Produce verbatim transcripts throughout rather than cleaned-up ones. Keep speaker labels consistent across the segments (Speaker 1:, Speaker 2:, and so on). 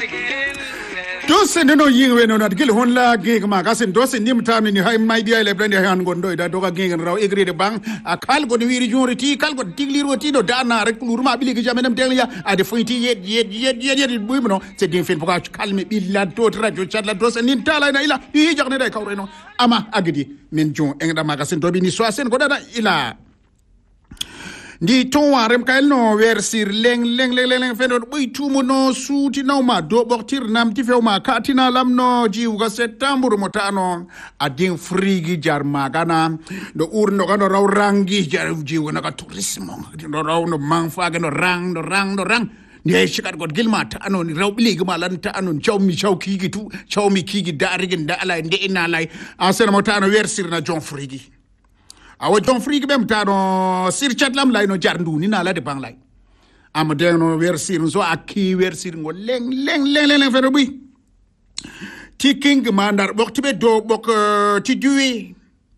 Speaker 1: Dosen no yiwe no not gil hon la gig ma gasen dosen nim tam ni hay may dia le brande han gondo da doga gig raw egri de bang a kal go wiri jori ti kal go tigli roti do dana rek lurma bili gi jamenam teglia a de fonti yet yet yet yet yet buy no c'est din fen poka kalme billa to radio chat la dosen nin tala na ila yi jagne day kawre no ama agdi men jon engda ma gasen to bi ni so sen go dada ila ndi ton warem kayel no versir leng leng leng leng feno buy tumu no suti no ma do bortir nam ti few ma katina lam no jiw ga septembre mo tano adin frigi jar magana do urno ga no raw rangi jar jiw na ka tourisme do raw no man fa ga no rang no rang no rang ni shikat god gilma ta ano ni raw biligi ma lan ta ano chaw mi chaw kigi tu chaw mi kigi darigin da ala nde ina lay asena mo tano versir na jon frigi awo jon frigi bem tano sir chatlam lay no jarndu ni na la de bang lay am de no wer sir so akki wer sir ngo leng leng leng leng fe no bi ti king mandar bok tibe do bok ti duwe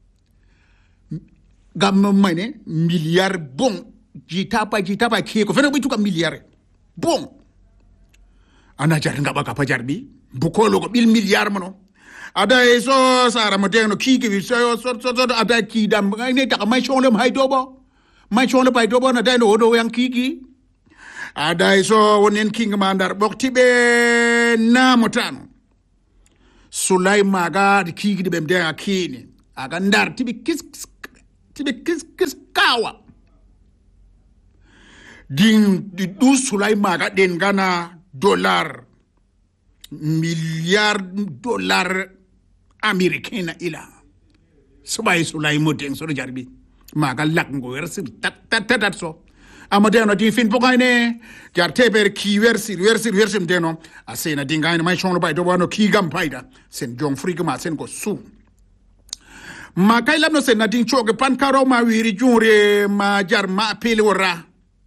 Speaker 1: gam mayne milliard bon jita pa jita pa ki ko fe no bi tu ka milliard bon ana jar nga ba ka pa jar bi bu ko lo ko bil milliard mono ada eso sara modeno kiki bi so so so ada ki dam ne ta mai chonle mai dobo mai chonle bai dobo na dai no do yang kiki ada eso wonen king mandar bokti be na motano sulai maga di kiki di bemde akini aga ndar tibi kis tibi kis kis kawa din di du sulai maga den gana dollar milliard dollar American ila subay sulay modeng so jarbi maga lak ngo wersi tat tat tat so amadeno di fin pokaine jar teber ki wersi wersi wersi mdeno asena dingaine mai chonlo bay do wano ki gam paida sen jong frigi ma sen ko su ma kay lamno sen na din choge pan karo ma wiri jure ma jar ma pele wora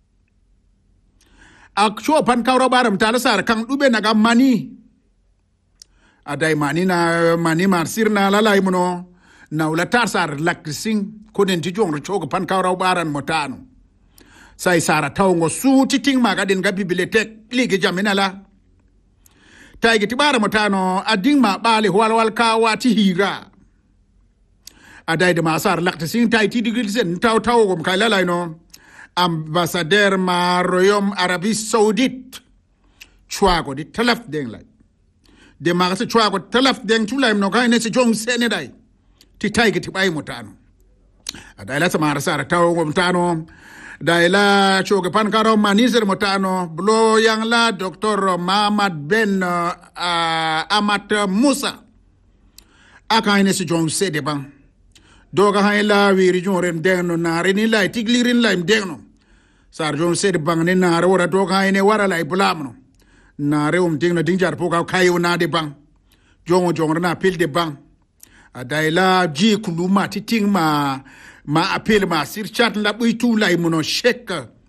Speaker 1: ak cho pan karo baram tala sar kan dube naga mani aday mani na mani marsir na lalay muno na ula tarsar lakrising konen ti jong chogo pan kawraw baran motano sai sara tawngo su titing maga den ga bibliotek ligi jamina la taygi ti bara motano ading ma bale walwal kawa ti hira aday de masar lakrising tay ti digil sen taw taw gom kay lalay no ambassadeur ma royaume arabie saoudite chwago di talaf den lay de ma se chwa ko talaf den tulay no kay ne se jong sene dai ti tayge ti bay motano adai la sama sara taw ko motano dai la choge pan karo maniser motano blo yang la docteur Mohammed Ben uh, Amat Musa aka ne se jong sede ban doga hay la wiri joren den no na reni lay tiglirin lay den no sar jong sede ban ne na wora doga hay ne wara lay bulamno na rewum ding na dingjar poka kayo na de bang jongo jongo na pil de bang adaila ji kuluma titing ma ma apel ma sir chat la buitu lay muno shek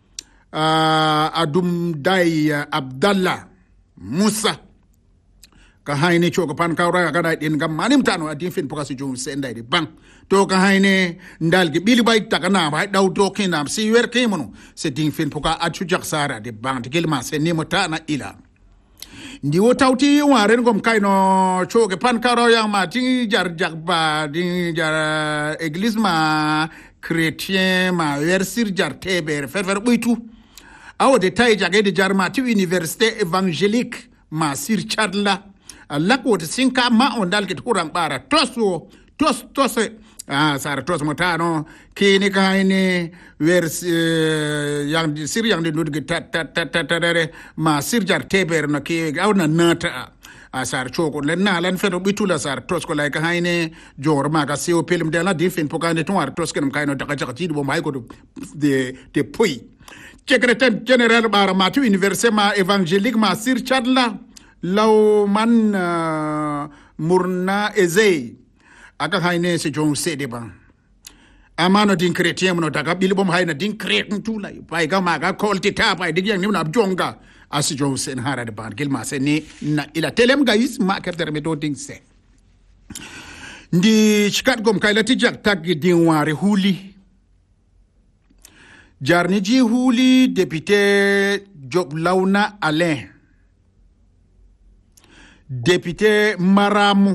Speaker 1: uh, adum dai uh, Abdallah Musa ka hayne chogo pan kawra ga dai den gam manim tano adin fin poka si jom sendai de bang to ka hayne ndal ge bili bay takana bay daw do kinam si wer ke muno se ding fin poka achu jak sara de bang de gelma se nemo tana ila ndi wo tawti waren gom kayno choge pan karo yang ma ti jar jagba di jar église ma chrétien ma versir jar teber fer fer buitu awo de tay jage de jar ma ti université évangélique ma sir charla lako de sinka ma on dal ke kurang bara toso tos tos ah sar tos motano kini kayne vers yang di sir yang di nudge tat tat tat tat ma sir jar teber no ki awna nata asar choko len na lan fedo bitula sar tos ko lay kayne jor ma ga sew pelum de la difen pokane ton ar tos kenum kayno daga jakati bo may ko de de poi secrétaire général bara ma tu université ma évangélique ma sir chadla law man uh, murna ezei aka hayne se jong sede ban amano din chrétien no daga bilbom hayna din chrétien tulay bay ga maga kolti ta bay dig yang ni na jonga asi jong sen hara de ban gelma se ni na ila telem gais ma kapter me do ding se ndi chikat gom kay la ti jak tag din ware huli jarni ji huli député Job Launa Alain député Maramu,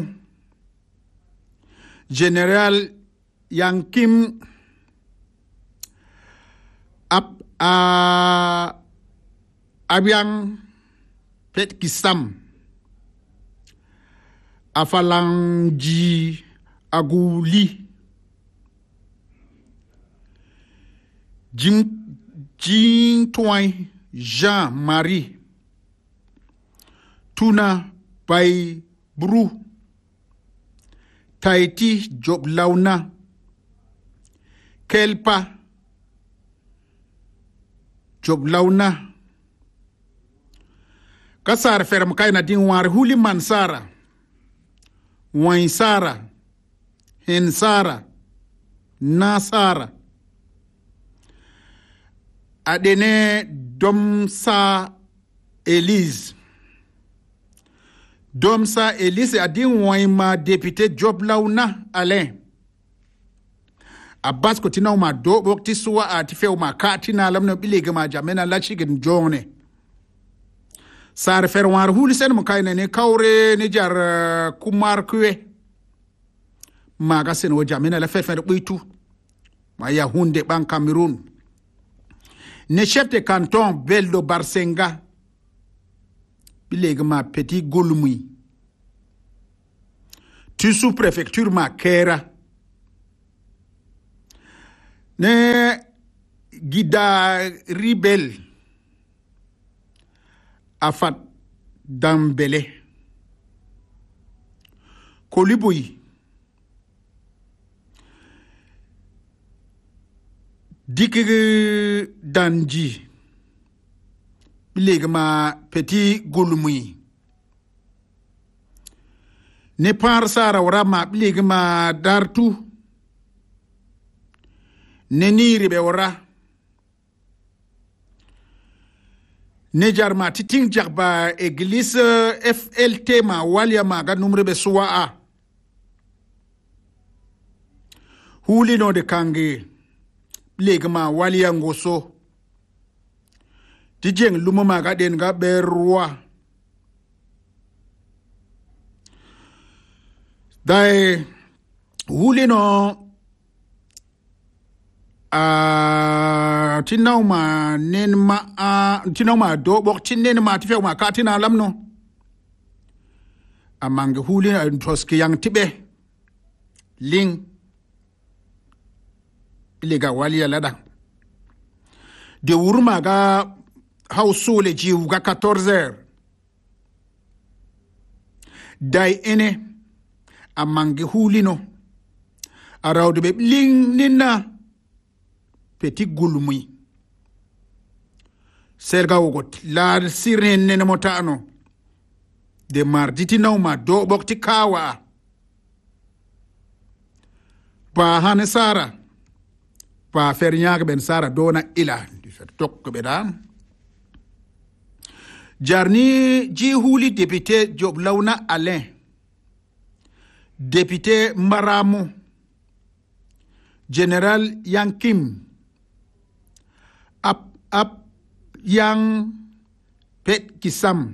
Speaker 1: général Yankim Ab a Abiang Pet Kisam Afalangi Aguli Jing Jing Toin Jean-Marie Tuna Pai Bru Tahiti Job Launa Kelpa Job Launa Kasar ferm kaina din war huli mansara Wain Sara Hen Sara Nasara Adene Domsa Elise Domsa Elise adin wain ma député Job Launa Alain Abbas ko tinaw ma do bokti suwa ati few ma katina lam no bilige ma jamena la chigin jone sar fer war huli sen mo kayne ne kawre ni jar uh, kumar kuwe maga sen wo jamena la fer fer buitu ma ya hunde ban Cameroun ne chef de canton Beldo Barsenga bilige ma Petit Golumui tu sous préfecture ma Kera ne Gida Ribel Afat Dambele Kolibui Dikege Danji Bilegma Petit Golumui ne par sara warama bilegma Dartu Neniri be wara Nejar ma titing jarba église F L T ma walia ma ga numre be suwa a huli no de kange legma walia ngoso dijeng lumo ma ga den ga be roi dai huli no a tinaw ma nen ma a tinaw ma do bok tinen ma tifew ma katina lamno amange huli toski yang tibe ling ilega walia lada de wurma ga hausole jiwu ga quatorze heures dai ene amange huli no arawde be ling ninna Petit Golumui Serga wogot la siren nene motano de marditi nauma do bokti kawa pa hane sara pa fernyag ben sara dona ila du fet tok beda jarni ji huli député Job Launa Alain député Maramu général Yankim Ap ap yang Pet Kisam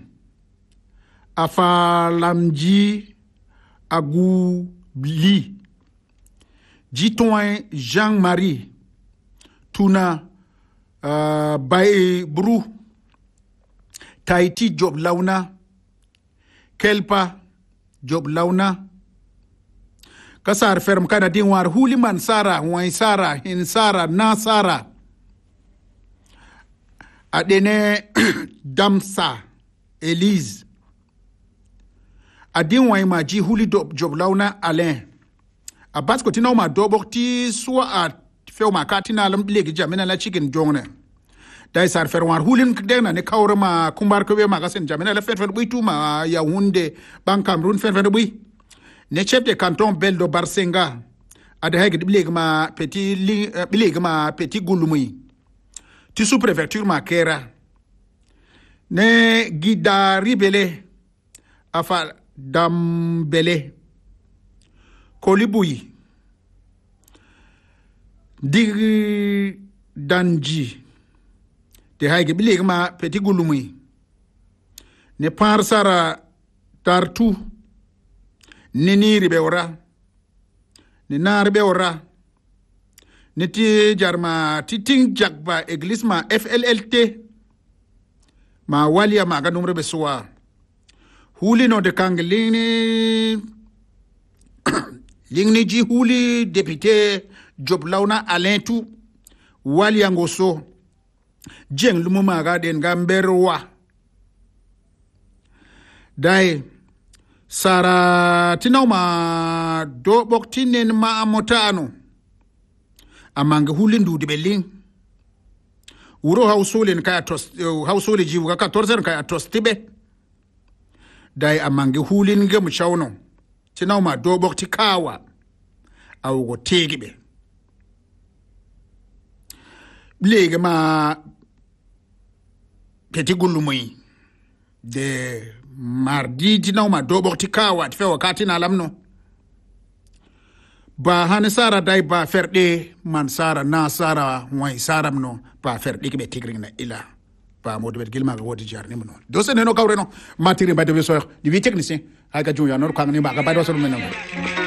Speaker 1: Afalamji Agou Li Jitoin Jean-Marie Tuna uh, Bae Brou Tahiti Job Launa Kelpa Job Launa Kasar ferm kana din war huli man Sara Wain Sara Hin Sara Na Sara Adene Damsa Elise Adin wain ma ji huli do Job Launa Alain Abbas ko tinaw ma do bokti suwa a few ma katina lam legi jamena la chicken jongne dai sar fer war hulin dena ne kawre ma kumbar ko be ma gasen jamena la fer fer buitu ma ya hunde ban Cameroun fer fer bui ne chef de canton Beldo Barsenga ada hege legi ma Petit legi ma Petit Golumui tu sous préfecture ma Kera ne Gida Ribele Afa Dambele Kolibui Digi Danji de haige bilegma Petit Golumui ne par sara tartu niniri be ora ni nar be ora ni ti jarma titing jakba église ma F L L T ma walia ma ga numre be soa huli no de kanglini lingni ji huli député Job Launa Alain tu walia ngoso jeng lumu ma ga den gamberwa dai sara tinoma do boktinen ma amotano amanga hulindu de beling wuro hausolin ka tos hausole jiwu ka quatorze ka tos tibe dai amanga hulin ngam chawno tinoma do bokti kawa aw go tegibe lege ma peti gulumui de mardi tinoma do bokti kawa tfe wakati na lamno ba hani sara dai ba ferde man sara na sara wai sara mno ba ferde ke be tigring na ila ba modu bet gilma ga wodi jarni mno do se no kawre no matiri ba de so di wi technicien ha ga ju ya no kan ni ba ga ba do so meno